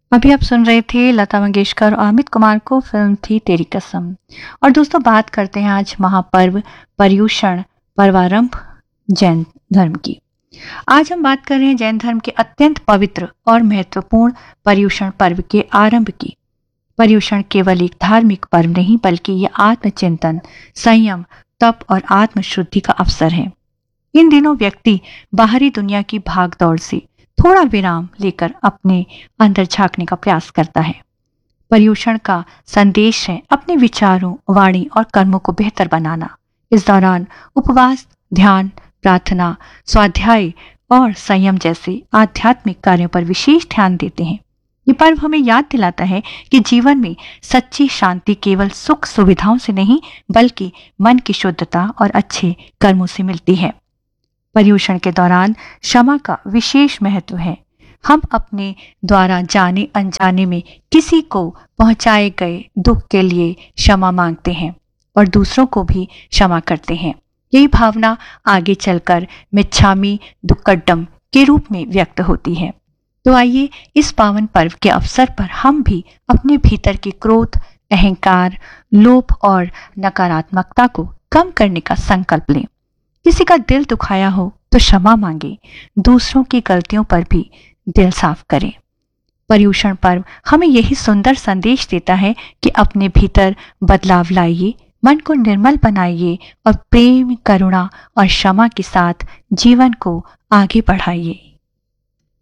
अभी आप सुन रहे थे लता मंगेशकर और अमित कुमार को, फिल्म थी तेरी कसम। और दोस्तों, बात करते हैं आज महापर्व पर्युषण पर्वारंभ जैन धर्म की। आज हम बात कर रहे हैं जैन धर्म के अत्यंत पवित्र और महत्वपूर्ण पर्युषण पर्व के आरंभ की। पर्युषण केवल एक धार्मिक पर्व नहीं बल्कि यह आत्मचिंतन, संयम, तप और आत्म शुद्धि का अवसर है। इन दिनों व्यक्ति बाहरी दुनिया की भागदौड़ से थोड़ा विराम लेकर अपने अंदर झांकने का प्रयास करता है। पर्युषण का संदेश है अपने विचारों, वाणी और कर्मों को बेहतर बनाना। इस दौरान उपवास, ध्यान, प्रार्थना, स्वाध्याय और संयम जैसे आध्यात्मिक कार्यों पर विशेष ध्यान देते हैं। ये पर्व हमें याद दिलाता है कि जीवन में सच्ची शांति केवल सुख सुविधाओं से नहीं बल्कि मन की शुद्धता और अच्छे कर्मों से मिलती है। पर्युषण के दौरान क्षमा का विशेष महत्व है। हम अपने द्वारा जाने अनजाने में किसी को पहुंचाए गए दुख के लिए क्षमा मांगते हैं और दूसरों को भी क्षमा करते हैं। यही भावना आगे चलकर मिच्छामी दुक्कडम के रूप में व्यक्त होती है। तो आइए इस पावन पर्व के अवसर पर हम भी अपने भीतर के क्रोध, अहंकार, लोभ और नकारात्मकता को कम करने का संकल्प लें। किसी का दिल दुखाया हो तो क्षमा मांगे, दूसरों की गलतियों पर भी दिल साफ करें। पर्युषण पर्व हमें यही सुंदर संदेश देता है कि अपने भीतर बदलाव लाइए, मन को निर्मल बनाइए और प्रेम, करुणा और क्षमा के साथ जीवन को आगे बढ़ाइए।